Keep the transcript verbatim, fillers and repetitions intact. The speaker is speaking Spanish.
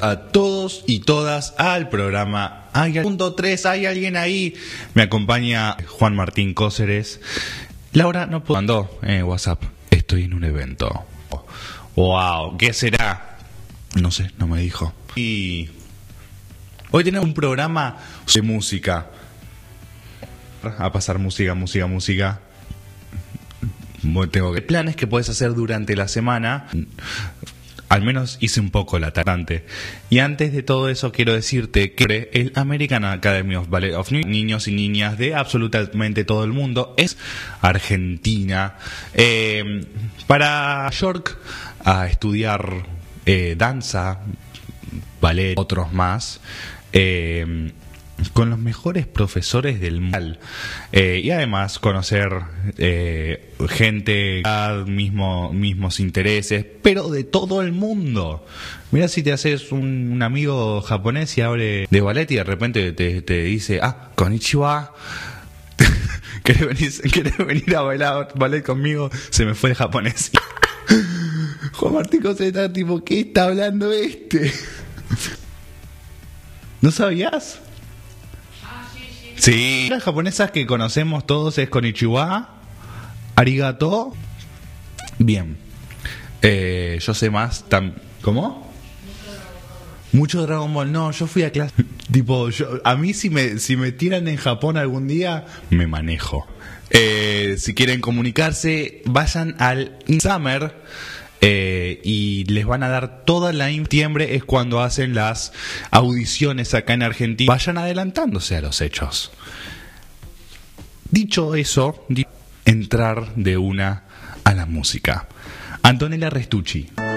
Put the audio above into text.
a todos y todas al programa Hay punto tres, ¿hay alguien ahí? Me acompaña Juan Martín Cóceres. Laura no puedo mandó eh, WhatsApp. Estoy en un evento. Wow, ¿qué será? No sé, no me dijo. Y hoy tenemos un programa de música. A pasar música, música, música. Tengo planes que puedes hacer durante la semana. Al menos hice un poco la tarde. Y antes de todo eso quiero decirte que el American Academy of Ballet of niños y niñas de absolutamente todo el mundo es Argentina. Eh, para York a estudiar eh, danza, ballet, otros más. Eh, con los mejores profesores del mundo eh, y además conocer eh, gente mismo mismos intereses, pero de todo el mundo. Mira, si te haces un, un amigo japonés y abre de ballet y de repente te, te dice ah, konnichiwa, ¿querés venir, ¿querés venir a bailar ballet conmigo? Se me fue el japonés. Juan Martín José está tipo, ¿qué está hablando este? ¿No sabías? Sí, las japonesas que conocemos todos es konnichiwa, arigato. Bien, eh, yo sé más. Tam- ¿Cómo? Mucho Dragon Ball. No, yo fui a clase. Tipo, yo, a mí si me si me tiran en Japón algún día, me manejo. Eh, si quieren comunicarse, vayan al Summer. Eh, y les van a dar toda la septiembre es cuando hacen las audiciones acá en Argentina. Vayan adelantándose a los hechos. Dicho eso, entrar de una a la música. Antonella Restucci.